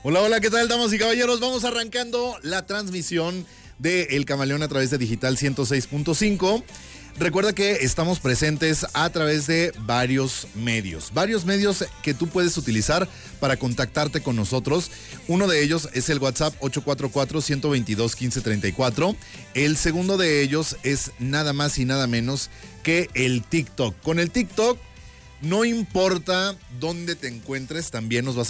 Hola, hola, ¿qué tal, damas y caballeros? Vamos arrancando la transmisión de El Camaleón a través de Digital 106.5. Recuerda que estamos presentes a través de varios medios que tú puedes utilizar para contactarte con nosotros. Uno de ellos es el WhatsApp 844-122-1534. El segundo de ellos es nada más y nada menos que el TikTok. Con el TikTok, no importa dónde te encuentres, también nos vas